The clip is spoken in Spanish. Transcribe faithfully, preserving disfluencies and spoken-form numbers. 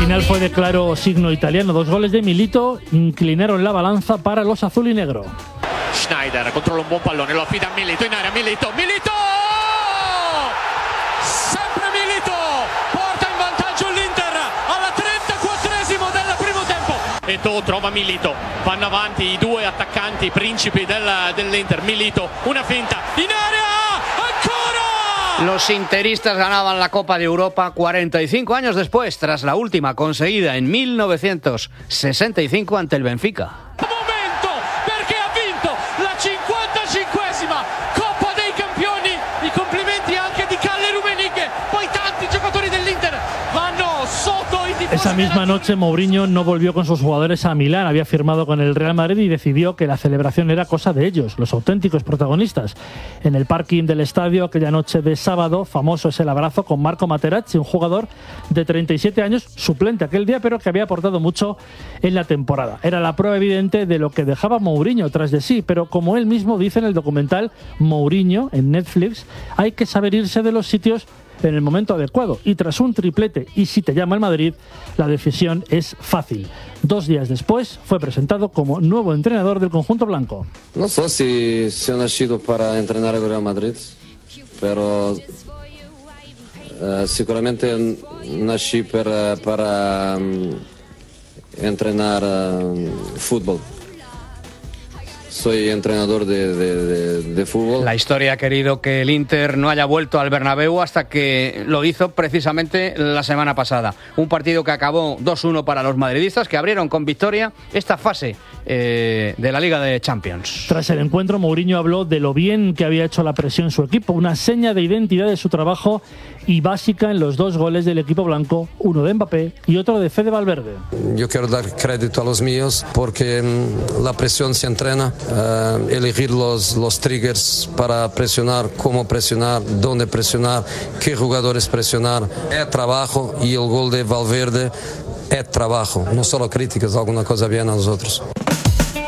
final fue de claro signo italiano. Dos goles de Milito inclinaron la balanza para los azul y negro. Schneider controlla un buon pallone, lo affida a Milito in area, Milito, Milito! Sempre Milito! Porta in vantaggio l'Inter alla trentaquattresimo del primo tempo. Eto'o trova Milito, vanno avanti i due attaccanti principi del, dell'Inter. Milito, una finta, in area, ancora! Los interistas ganaban la Copa de Europa cuarenta y cinco años después, tras la última conseguida en mil novecientos sesenta y cinco ante el Benfica. cinquantacinquesima Coppa dei Campioni, i complimenti anche di Calle Rummenigge, poi tanti giocatori dell'Inter vanno sotto i tifosi. Esa misma noche Mourinho no volvió con sus jugadores a Milán, había firmado con el Real Madrid y decidió que la celebración era cosa de ellos, los auténticos protagonistas. En el parking del estadio aquella noche de sábado, famoso es el abrazo con Marco Materazzi, un jugador de treinta y siete años, suplente aquel día, pero que había aportado mucho en la temporada. Era la prueba evidente de lo que dejaba Mourinho tras de sí, pero como él mismo dice en el documental Mourinho en Netflix, hay que saber irse de los sitios en el momento adecuado, y tras un triplete y si te llama el Madrid, la decisión es fácil. Dos días después fue presentado como nuevo entrenador del conjunto blanco. No sé si, si he nacido para entrenar el Real Madrid, pero uh, seguramente nací para, para um, entrenar uh, fútbol. Soy entrenador de, de, de, de fútbol. La historia ha querido que el Inter no haya vuelto al Bernabéu hasta que lo hizo precisamente la semana pasada. Un partido que acabó dos uno para los madridistas, que abrieron con victoria esta fase eh, de la Liga de Champions. Tras el encuentro, Mourinho habló de lo bien que había hecho la presión su equipo, una seña de identidad de su trabajo y básica en los dos goles del equipo blanco, uno de Mbappé y otro de Fede Valverde. Yo quiero dar crédito a los míos porque um, la presión se entrena. Uh, elegir los, los triggers para presionar, cómo presionar, dónde presionar, qué jugadores presionar. Es trabajo y el gol de Valverde es trabajo, no solo críticas, alguna cosa bien a nosotros.